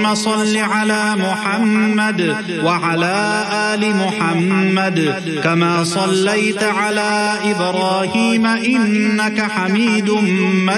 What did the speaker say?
اللهم صل على محمد وعلى آل محمد كما صليت على إبراهيم إنك حميد مجيد.